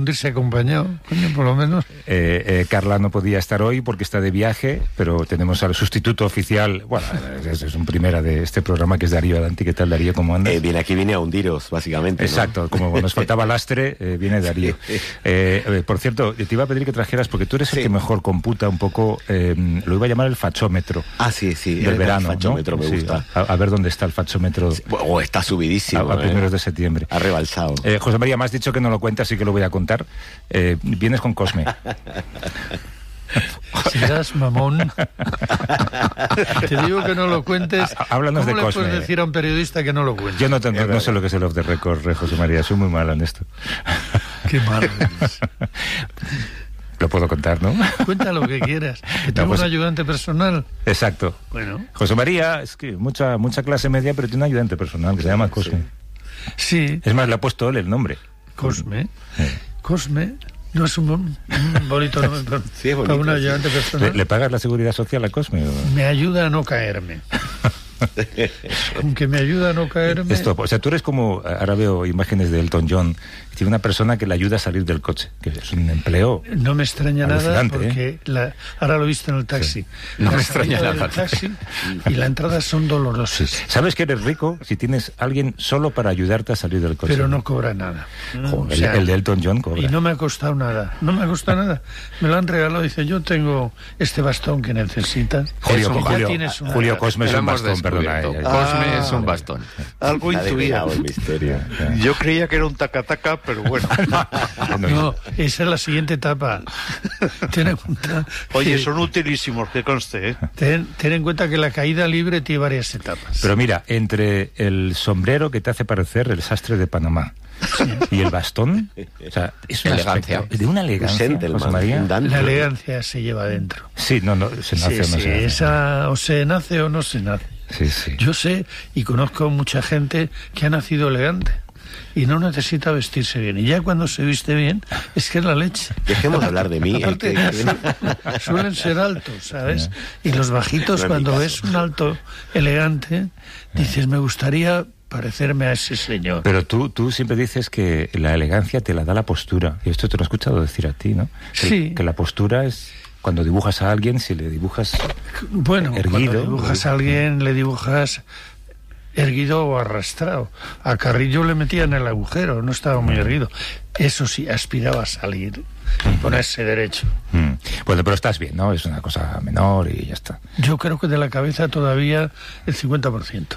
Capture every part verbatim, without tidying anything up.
hundirse acompañado, coño, por lo menos. Eh, eh, Carla no podía estar hoy porque está de viaje, pero tenemos al sustituto oficial, bueno, es, es un primera de este programa, que es Darío Adanti. ¿Qué tal, Darío? ¿Cómo andas? Eh, viene aquí, viene a hundiros, básicamente, ¿no? Exacto, como nos faltaba lastre, eh, viene Darío. Eh, eh, por cierto, te iba a pedir que trajeras, porque tú eres el sí. que mejor computa un poco, eh, lo iba a llamar el fachómetro. Ah, sí, sí. Del verano, el fachómetro, ¿no? me Sí, gusta. A, a ver dónde está el fachómetro. Sí, o está subidísimo. A, a primeros eh. de septiembre. Ha rebalsado. Eh, José María, me has dicho que no lo cuentas, así que lo voy a contar. Eh, vienes con Cosme. Serás mamón. Te digo que no lo cuentes. Háblanos ¿Cómo de le Cosme? puedes decir a un periodista que no lo cuente? Yo no, tengo, no sé lo que es el off the record, eh, José María, soy muy mala en esto. Qué malo eres. Lo puedo contar, ¿no? Cuenta lo que quieras. Que tengo No, pues, un ayudante personal. Exacto. Bueno. José María, es que mucha mucha clase media, pero tiene un ayudante personal que se llama Cosme. Sí. Es más, le ha puesto él el nombre. Cosme. Eh. Cosme. No es un, bon- un bonito nombre para, Sí, es bonito, para un ayudante sí. personal. ¿Le, ¿Le pagas la seguridad social a Cosme? O? Me ayuda a no caerme. Aunque me ayuda a no caerme. Esto, o sea, tú eres como, ahora veo imágenes de Elton John, que tiene una persona que le ayuda a salir del coche, que es un empleo. No me extraña nada alucinante, porque ¿eh? la, ahora lo he visto en el taxi. Sí. No La me extraña salida nada. del taxi y la entrada son dolorosas. ¿Sabes que eres rico si tienes alguien solo para ayudarte a salir del coche? Pero no cobra nada. Joder, O sea, el, el de Elton John cobra. y no me ha costado nada. No me ha costado nada. Me lo han regalado. Dice, yo tengo este bastón que necesitas. Julio, Eso, ya Julio, tienes una Julio edad. Cosme es Lo un hemos bastón, perdona. descubierto. eh, eh. Cosme Ah, es un vale. bastón. Algo Ha intuía. develado el misterio. Yo creía que era un taca-taca, pero bueno. No, esa es la siguiente etapa. Ten en cuenta, Oye, que, son utilísimos, que conste, ¿eh? ten, ten en cuenta que la caída libre tiene varias etapas. Pero mira, entre el sombrero que te hace parecer el sastre de Panamá y el bastón, o sea, es una Elegancia. aspecto- de una Un elegancia, gentleman, José María. un dandy. La elegancia se lleva adentro. Sí, no, no, se nace Sí, o no sí, se nace. esa o se nace o no se nace. Sí, sí. Yo sé y conozco mucha gente que ha nacido elegante y no necesita vestirse bien. Y ya cuando se viste bien, es que es la leche. Dejemos de hablar de mí. el Aparte, que- su- suelen ser altos, ¿sabes? Y los bajitos, No es mi cuando caso. ves un alto elegante, dices, me gustaría parecerme a ese señor. Pero tú, tú siempre dices que la elegancia te la da la postura. Y esto te lo he escuchado decir a ti, ¿no? Que, Sí. que la postura es cuando dibujas a alguien, si le dibujas... Bueno, erguido. cuando dibujas a alguien, le dibujas erguido o arrastrado. A Carrillo le metían el agujero, no estaba muy erguido. Eso sí, aspiraba a salir y ponerse derecho. Mm. Bueno, pero estás bien, ¿no? Es una cosa menor y ya está. Yo creo que de la cabeza todavía el cincuenta por ciento.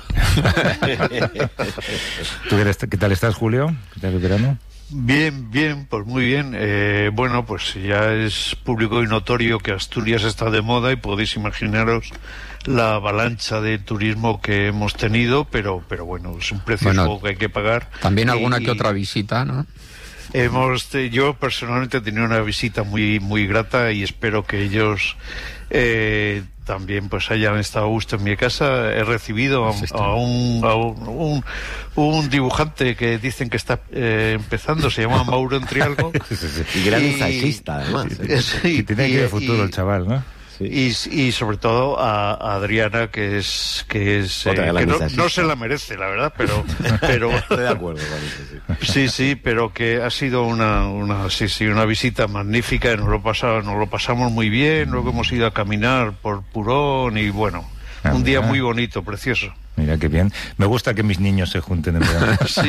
¿Tú eres- qué tal estás, Julio? ¿Qué tal el verano? Bien, bien, pues muy bien. Eh, bueno, pues ya es público y notorio que Asturias está de moda y podéis imaginaros la avalancha de turismo que hemos tenido, pero pero bueno, es un precio Bueno, que hay que pagar. También Y- alguna que y otra visita, ¿no? Hemos, eh, yo personalmente he tenido una visita muy muy grata y espero que ellos eh, también pues hayan estado a gusto en mi casa. He recibido a, Sí, está. a un, a un, un- un dibujante que dicen que está eh, empezando, se llama Mauro Entrialgo. Y gran Y- ensayista, además. Eh, sí, Y tiene y- que ir de futuro y- el chaval, ¿no? Y, y sobre todo a, a Adriana, que es que es Otra eh, gran que no, ensayista. no se la merece, la verdad, pero pero Estoy de acuerdo con eso, sí. sí, sí, pero que ha sido una una sí, sí, una visita magnífica, y nos lo pasamos, nos lo pasamos muy bien, luego hemos ido a caminar por Purón y bueno, Ah, un día mira. muy bonito, precioso. Mira qué bien. Me gusta que mis niños se junten en verano. Sí,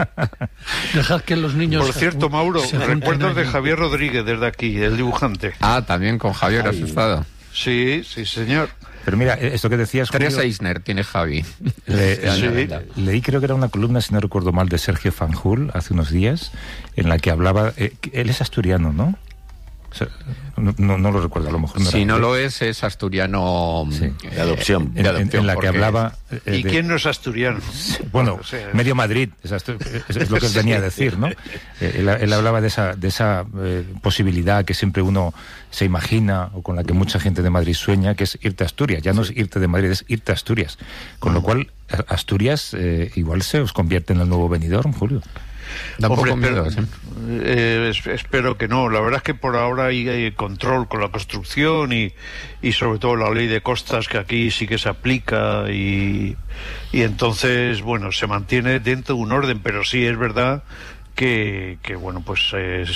sí. Dejad que los niños... Por se cierto, jun- Mauro, se junten recuerdos de allí. Javier Rodríguez desde aquí, el dibujante. Ah, también con Javier has Ay. estado. Sí, sí, señor. Pero mira, esto que decías, Julio, Tres Eisner tiene Javi. le- Sí. le- leí, creo que era una columna, si no recuerdo mal, de Sergio Fanjul hace unos días, en la que hablaba... eh, que él es asturiano, ¿no? O sea, no, no, no lo recuerdo, a lo mejor no Si era. no lo es, es asturiano Sí. eh, De adopción. En, de en- adopción, en la que porque- hablaba... eh, ¿Y de- quién no es asturiano? Bueno, O sea, medio Madrid, es, astu- es- es lo que él venía a decir, ¿no? Eh, él, él hablaba de esa, de esa eh, posibilidad que siempre uno se imagina, o con la que mucha gente de Madrid sueña, que es irte a Asturias. Ya no es irte de Madrid, es irte a Asturias. Con lo cual, a- Asturias eh, igual se os convierte en el nuevo Benidorm, Julio. Da un Hombre, poco miedo, espero, ¿sí? eh, es- espero que no. La verdad es que por ahora hay, hay control con la construcción y, y sobre todo la ley de costas, que aquí sí que se aplica, y, y entonces, bueno, se mantiene dentro de un orden, pero sí es verdad que, que bueno, pues eh,